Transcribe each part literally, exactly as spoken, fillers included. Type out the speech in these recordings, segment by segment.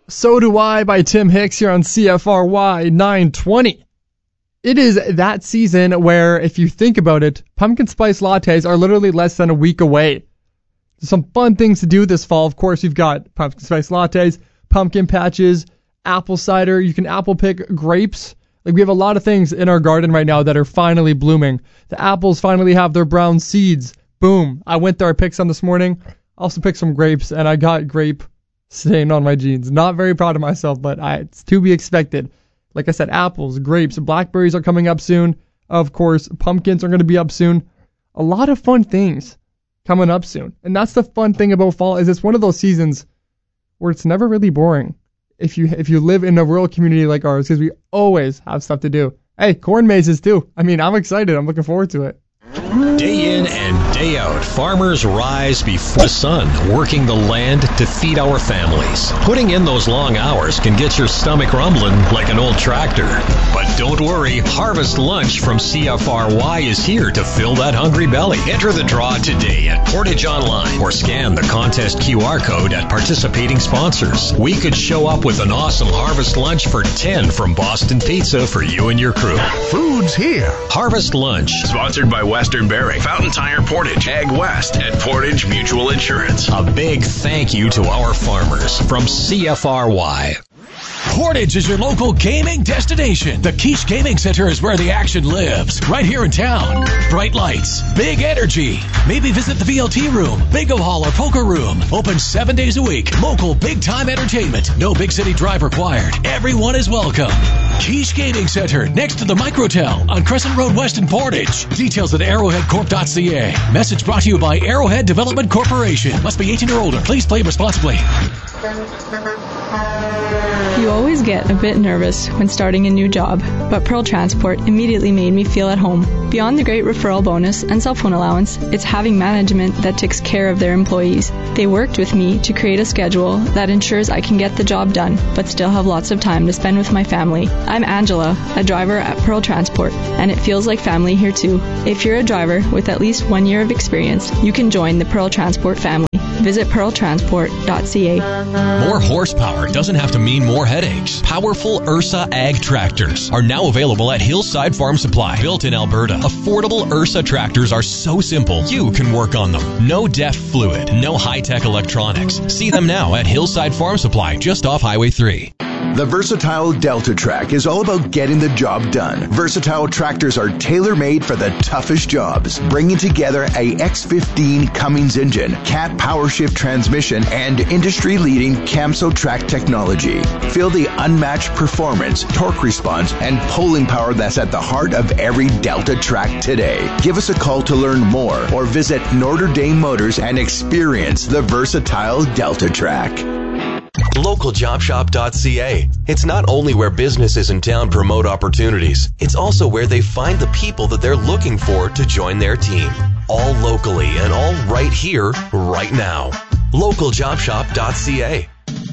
So Do I by Tim Hicks here on C F R Y nine twenty. It is that season where, if you think about it, pumpkin spice lattes are literally less than a week away. There's some fun things to do this fall. Of course, you've got pumpkin spice lattes, pumpkin patches, apple cider. You can apple pick grapes. Like, we have a lot of things in our garden right now that are finally blooming. The apples finally have their brown seeds. Boom. I went there, I picked some this morning. Also picked some grapes, and I got grape stain on my jeans. Not very proud of myself, but I, it's to be expected. Like I said, apples, grapes, blackberries are coming up soon. Of course, pumpkins are going to be up soon. A lot of fun things coming up soon. And that's the fun thing about fall, is it's one of those seasons where it's never really boring if you if you live in a rural community like ours, because we always have stuff to do. Hey, corn mazes too. I mean, I'm excited. I'm looking forward to it. Day in and day out, farmers rise before the sun, working the land to feed our families. Putting in those long hours can get your stomach rumbling like an old tractor. But don't worry, Harvest Lunch from C F R Y is here to fill that hungry belly. Enter the draw today at Portage Online or scan the contest Q R code at participating sponsors. We could show up with an awesome Harvest Lunch for ten from Boston Pizza for you and your crew. Food's here. Harvest Lunch. Sponsored by Western Bearing, Fountain Tire Portage, Ag West, and Portage Mutual Insurance. A big thank you to our farmers from C F R Y. Portage is your local gaming destination. The Quiche Gaming Center is where the action lives, right here in town. Bright lights, big energy. Maybe visit the V L T room, bingo hall, or poker room. Open seven days a week. Local big-time entertainment. No big city drive required. Everyone is welcome. Quiche Gaming Center, next to the Microtel on Crescent Road West in Portage. Details at arrowhead corp dot c a. Message brought to you by Arrowhead Development Corporation. Must be eighteen or older. Please play responsibly. You always get a bit nervous when starting a new job, but Pearl Transport immediately made me feel at home. Beyond the great referral bonus and cell phone allowance, it's having management that takes care of their employees. They worked with me to create a schedule that ensures I can get the job done, but still have lots of time to spend with my family. I'm Angela, a driver at Pearl Transport, and it feels like family here too. If you're a driver with at least one year of experience, you can join the Pearl Transport family. Visit pearl transport dot c a. More horsepower doesn't have to mean more headaches. Powerful Ursa Ag tractors are now available at Hillside Farm Supply. Built in Alberta, affordable Ursa tractors are so simple you can work on them. No D E F fluid, no high-tech electronics. See them now at Hillside Farm Supply, just off Highway three. The Versatile Delta Track is all about getting the job done. Versatile tractors are tailor-made for the toughest jobs, bringing together a X fifteen Cummins engine, Cat PowerShift transmission, and industry-leading Camso track technology. Feel the unmatched performance, torque response, and pulling power that's at the heart of every Delta track today. Give us a call to learn more or visit Notre Dame Motors and experience the Versatile Delta Track. local job shop dot c a. It's not only where businesses in town promote opportunities, it's also where they find the people that they're looking for to join their team. All locally and all right here, right now. local job shop dot c a.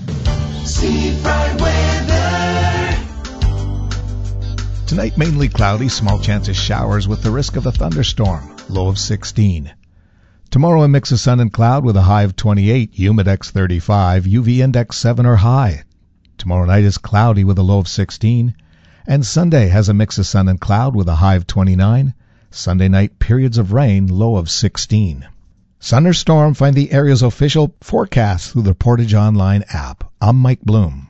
See bright weather. Tonight, mainly cloudy, small chance of showers with the risk of a thunderstorm, low of sixteen. Tomorrow, a mix of sun and cloud with a high of twenty-eight, humidex thirty-five, U V index seven or high. Tomorrow night is cloudy with a low of sixteen. And Sunday has a mix of sun and cloud with a high of twenty-nine. Sunday night, periods of rain, low of sixteen. Sun or storm, find the area's official forecast through the Portage Online app. I'm Mike Bloom.